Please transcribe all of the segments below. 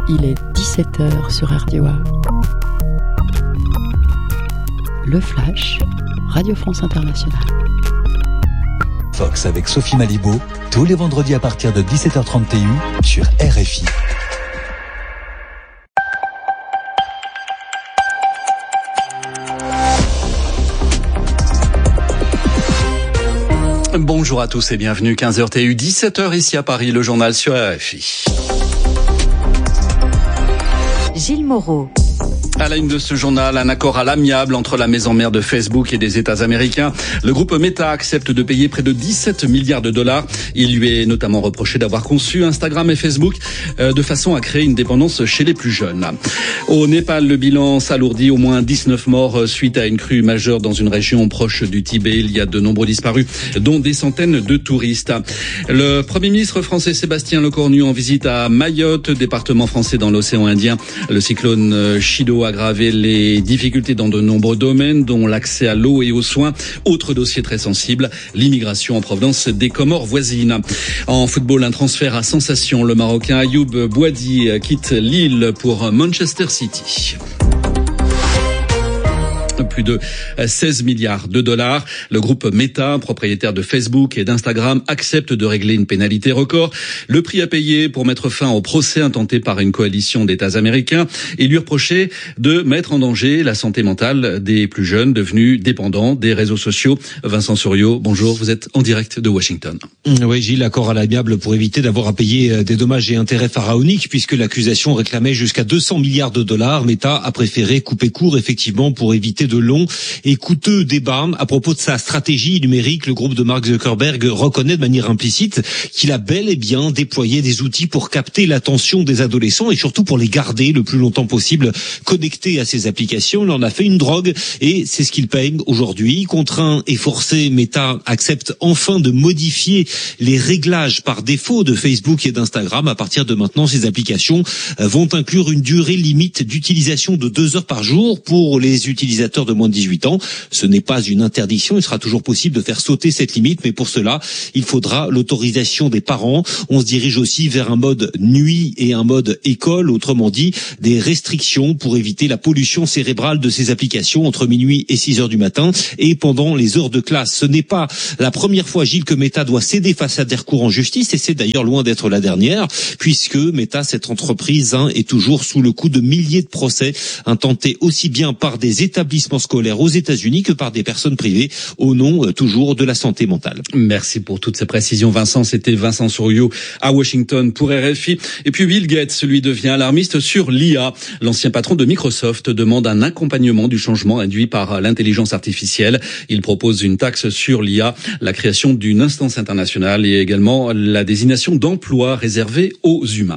Il est 17h sur RDOA. Le Flash, Radio France Internationale. Fox avec Sophie Malibaud, tous les vendredis à partir de 17h30 TU sur RFI. Bonjour à tous et bienvenue, 15h TU, 17h ici à Paris, le journal sur RFI. Gilles Moreau. À la une de ce journal, un accord à l'amiable entre la maison mère de Facebook et des États américains. Le groupe Meta accepte de payer près de 17 milliards de dollars. Il lui est notamment reproché d'avoir conçu Instagram et Facebook de façon à créer une dépendance chez les plus jeunes. Au Népal, le bilan s'alourdit. Au moins 19 morts suite à une crue majeure dans une région proche du Tibet. Il y a de nombreux disparus, dont des centaines de touristes. Le Premier ministre français Sébastien Lecornu en visite à Mayotte, département français dans l'océan Indien. Le cyclone Chido a aggravé les difficultés dans de nombreux domaines, dont l'accès à l'eau et aux soins. Autre dossier très sensible, l'immigration en provenance des Comores voisines. En football, un transfert à sensation. Le Marocain Ayoub Boadi quitte Lille pour Manchester City. Plus de 16 milliards de dollars. Le groupe Meta, propriétaire de Facebook et d'Instagram, accepte de régler une pénalité record. Le prix à payer pour mettre fin au procès intenté par une coalition d'États américains et lui reprocher de mettre en danger la santé mentale des plus jeunes devenus dépendants des réseaux sociaux. Vincent Souriau, bonjour, vous êtes en direct de Washington. Oui, Gilles, accord à l'amiable pour éviter d'avoir à payer des dommages et intérêts pharaoniques puisque l'accusation réclamait jusqu'à 200 milliards de dollars. Meta a préféré couper court effectivement pour éviter de long et coûteux débats à propos de sa stratégie numérique. Le groupe de Mark Zuckerberg reconnaît de manière implicite qu'il a bel et bien déployé des outils pour capter l'attention des adolescents et surtout pour les garder le plus longtemps possible connectés à ses applications. Il en a fait une drogue et c'est ce qu'il paye aujourd'hui. Contraint et forcé, Meta accepte enfin de modifier les réglages par défaut de Facebook et d'Instagram. À partir de maintenant, ces applications vont inclure une durée limite d'utilisation de 2 heures par jour pour les utilisateurs de moins de 18 ans. Ce n'est pas une interdiction, il sera toujours possible de faire sauter cette limite, mais pour cela, il faudra l'autorisation des parents. On se dirige aussi vers un mode nuit et un mode école, autrement dit, des restrictions pour éviter la pollution cérébrale de ces applications entre minuit et 6 heures du matin et pendant les heures de classe. Ce n'est pas la première fois, Gilles, que Meta doit céder face à des recours en justice et c'est d'ailleurs loin d'être la dernière, puisque Meta, cette entreprise, est toujours sous le coup de milliers de procès intentés aussi bien par des établissements scolaires aux États-Unis que par des personnes privées au nom toujours de la santé mentale. Merci pour toutes ces précisions, Vincent. C'était Vincent Souriau à Washington pour RFI. Et puis Bill Gates, lui, devient alarmiste sur l'IA. L'ancien patron de Microsoft demande un accompagnement du changement induit par l'intelligence artificielle. Il propose une taxe sur l'IA, la création d'une instance internationale et également la désignation d'emplois réservés aux humains.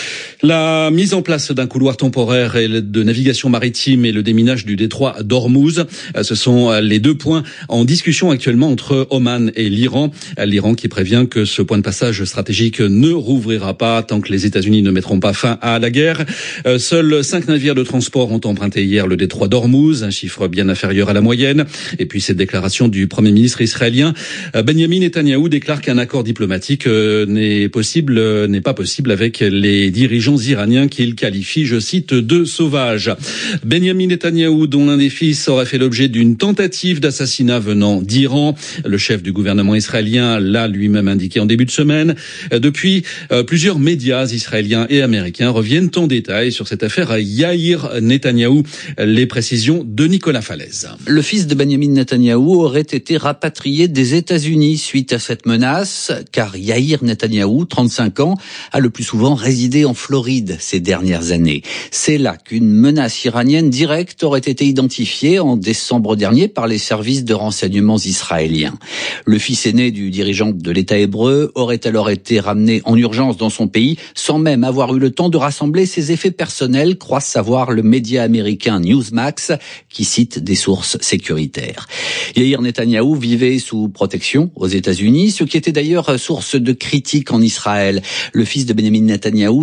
La mise en place d'un couloir temporaire de navigation maritime et le déminage du détroit d'Ormuz, ce sont les 2 points en discussion actuellement entre Oman et l'Iran. L'Iran qui prévient que ce point de passage stratégique ne rouvrira pas tant que les États-Unis ne mettront pas fin à la guerre. Seuls 5 navires de transport ont emprunté hier le détroit d'Ormuz, un chiffre bien inférieur à la moyenne. Et puis cette déclaration du Premier ministre israélien, Benjamin Netanyahou, déclare qu'un accord diplomatique n'est pas possible avec les dirigeants iraniens qu'il qualifie, je cite, de sauvages. Benjamin Netanyahou, dont l'un des fils aurait fait l'objet d'une tentative d'assassinat venant d'Iran. Le chef du gouvernement israélien l'a lui-même indiqué en début de semaine. Depuis, plusieurs médias israéliens et américains reviennent en détail sur cette affaire Yair Netanyahou. Les précisions de Nicolas Falaise. Le fils de Benjamin Netanyahou aurait été rapatrié des États-Unis suite à cette menace, car Yair Netanyahou, 35 ans, a le plus souvent résidé en Floride ces dernières années. C'est là qu'une menace iranienne directe aurait été identifiée en décembre dernier par les services de renseignements israéliens. Le fils aîné du dirigeant de l'État hébreu aurait alors été ramené en urgence dans son pays sans même avoir eu le temps de rassembler ses effets personnels, croit savoir le média américain Newsmax qui cite des sources sécuritaires. Yair Netanyahou vivait sous protection aux États-Unis, ce qui était d'ailleurs source de critiques en Israël. Le fils de Benjamin Netanyahou s'est-il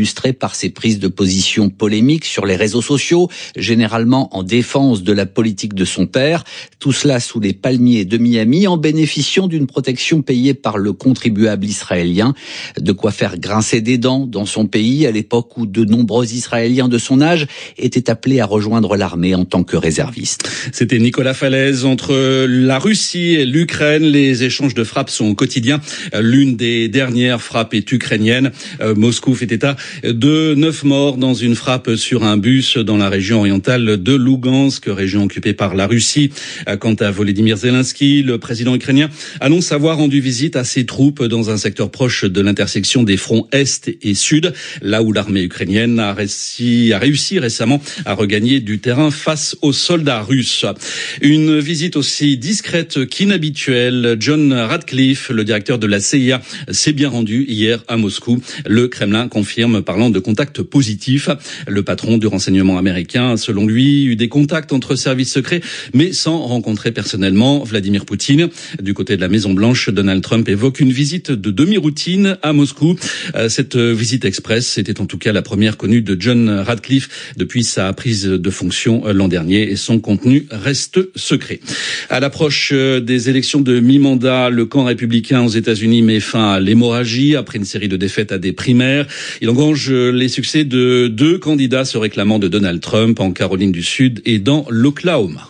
illustré par ses prises de position polémiques sur les réseaux sociaux, généralement en défense de la politique de son père. Tout cela sous les palmiers de Miami, en bénéficiant d'une protection payée par le contribuable israélien. De quoi faire grincer des dents dans son pays, à l'époque où de nombreux Israéliens de son âge étaient appelés à rejoindre l'armée en tant que réservistes. C'était Nicolas Falaise. Entre la Russie et l'Ukraine, les échanges de frappes sont quotidiens. L'une des dernières frappes est ukrainienne. Moscou fait état de 9 morts dans une frappe sur un bus dans la région orientale de Lougansk, région occupée par la Russie. Quant à Volodymyr Zelensky, le président ukrainien annonce avoir rendu visite à ses troupes dans un secteur proche de l'intersection des fronts Est et Sud, là où l'armée ukrainienne a réussi récemment à regagner du terrain face aux soldats russes. Une visite aussi discrète qu'inhabituelle. John Ratcliffe, le directeur de la CIA, s'est bien rendu hier à Moscou. Le Kremlin confirme, parlant de contacts positifs. Le patron du renseignement américain a, selon lui, eu des contacts entre services secrets, mais sans rencontrer personnellement Vladimir Poutine. Du côté de la Maison-Blanche, Donald Trump évoque une visite de demi-routine à Moscou. Cette visite express était en tout cas la première connue de John Ratcliffe depuis sa prise de fonction l'an dernier, et son contenu reste secret. À l'approche des élections de mi-mandat, le camp républicain aux États-Unis met fin à l'hémorragie après une série de défaites à des primaires. Il engrange les succès de 2 candidats se réclamant de Donald Trump en Caroline du Sud et dans l'Oklahoma.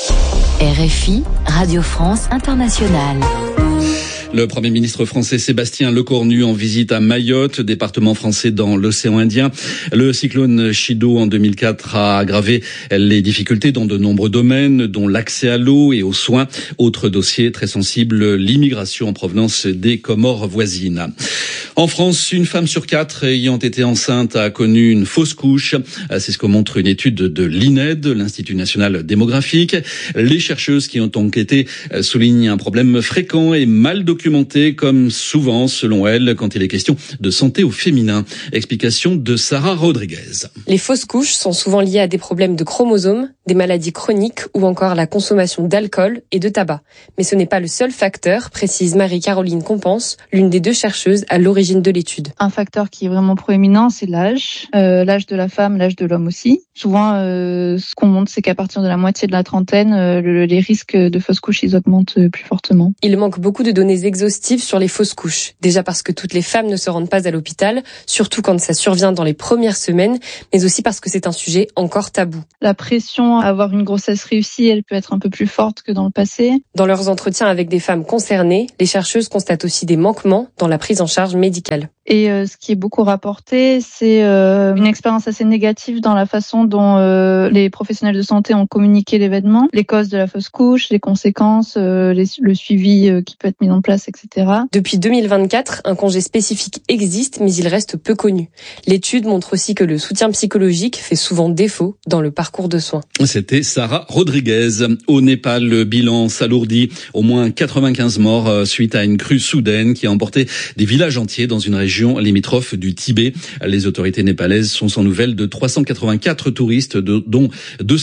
RFI, Radio France Internationale. Le Premier ministre français Sébastien Lecornu en visite à Mayotte, département français dans l'océan Indien. Le cyclone Chido en 2004 a aggravé les difficultés dans de nombreux domaines, dont l'accès à l'eau et aux soins. Autre dossier très sensible, l'immigration en provenance des Comores voisines. En France, une femme sur 4 ayant été enceinte a connu une fausse couche. C'est ce que montre une étude de l'INED, l'Institut national démographique. Les chercheuses qui ont enquêté soulignent un problème fréquent et mal documenté, comme souvent, selon elle, quand il est question de santé au féminin. Explication de Sarah Rodriguez. Les fausses couches sont souvent liées à des problèmes de chromosomes, des maladies chroniques ou encore la consommation d'alcool et de tabac. Mais ce n'est pas le seul facteur, précise Marie-Caroline Compense, l'une des 2 chercheuses à l'origine de l'étude. Un facteur qui est vraiment proéminent, c'est l'âge. L'âge de la femme, l'âge de l'homme aussi. Souvent, ce qu'on montre, c'est qu'à partir de la moitié de la trentaine, les risques de fausses couches, ils augmentent plus fortement. Il manque beaucoup de données exhaustives sur les fausses couches. Déjà parce que toutes les femmes ne se rendent pas à l'hôpital, surtout quand ça survient dans les premières semaines, mais aussi parce que c'est un sujet encore tabou. La pression à avoir une grossesse réussie, elle peut être un peu plus forte que dans le passé. Dans leurs entretiens avec des femmes concernées, les chercheuses constatent aussi des manquements dans la prise en charge médicale. Et ce qui est beaucoup rapporté, c'est une expérience assez négative dans la façon dont les professionnels de santé ont communiqué l'événement, les causes de la fausse couche, les conséquences, le suivi qui peut être mis en place, etc. Depuis 2024, un congé spécifique existe, mais il reste peu connu. L'étude montre aussi que le soutien psychologique fait souvent défaut dans le parcours de soins. C'était Sarah Rodriguez. Au Népal, le bilan s'alourdit. Au moins 95 morts suite à une crue soudaine qui a emporté des villages entiers dans une région limitrophe du Tibet. Les autorités népalaises sont sans nouvelles de 384 touristes, dont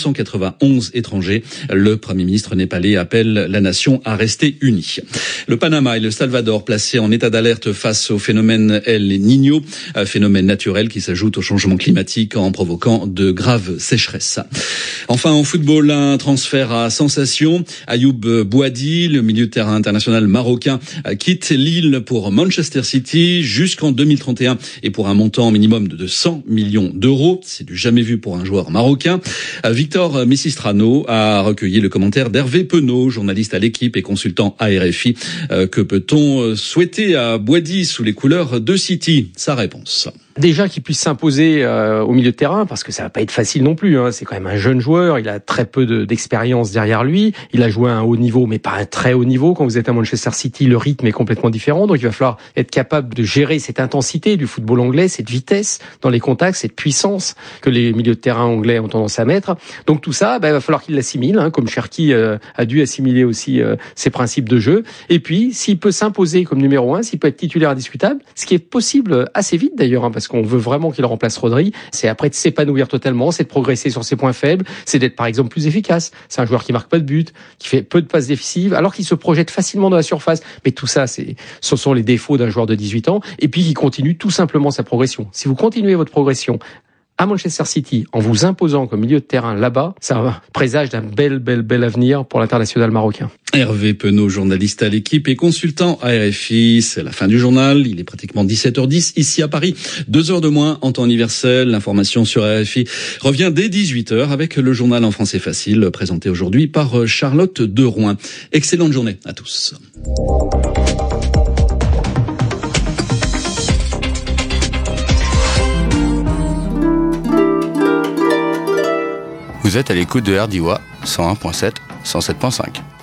291 étrangers. Le Premier ministre népalais appelle la nation à rester unie. Le Panama et le Salvador placés en état d'alerte face au phénomène El Niño, phénomène naturel qui s'ajoute au changement climatique en provoquant de graves sécheresses. Enfin, en football, un transfert à sensation. Ayoub Bouadi, le milieu de terrain international marocain, quitte Lille pour Manchester City jusqu'en 2031 et pour un montant minimum de 100 millions d'euros. C'est du jamais vu pour un joueur marocain. Victor Messistrano a recueilli le commentaire d'Hervé Penaud, journaliste à l'Équipe et consultant à RFI. Que peut-on souhaiter à Bouadi sous les couleurs de City? Sa réponse. Déjà qu'il puisse s'imposer au milieu de terrain, parce que ça va pas être facile non plus. C'est quand même un jeune joueur, il a très peu d'expérience derrière lui. Il a joué à un haut niveau, mais pas un très haut niveau. Quand vous êtes à Manchester City, le rythme est complètement différent. Donc il va falloir être capable de gérer cette intensité du football anglais, cette vitesse dans les contacts, cette puissance que les milieux de terrain anglais ont tendance à mettre. Donc tout ça, il va falloir qu'il l'assimile, comme Cherki a dû assimiler aussi ses principes de jeu. Et puis, s'il peut s'imposer comme numéro 1, s'il peut être titulaire indiscutable, ce qui est possible assez vite d'ailleurs, parce qu'on veut vraiment qu'il remplace Rodri, c'est après de s'épanouir totalement, c'est de progresser sur ses points faibles, c'est d'être par exemple plus efficace. C'est un joueur qui marque pas de but, qui fait peu de passes défensives, alors qu'il se projette facilement dans la surface. Mais tout ça, ce sont les défauts d'un joueur de 18 ans. Et puis puis qu'il continue tout simplement sa progression. Si vous continuez votre progression à Manchester City, en vous imposant comme milieu de terrain là-bas, ça présage d'un bel avenir pour l'international marocain. Hervé Penaud, journaliste à l'Équipe et consultant à RFI. C'est la fin du journal. Il est pratiquement 17h10 ici à Paris. 2 heures de moins en temps universel. L'information sur RFI revient dès 18h avec le journal en français facile présenté aujourd'hui par Charlotte Derouin. Excellente journée à tous. Vous êtes à l'écoute de RDIWA 101.7, 107.5.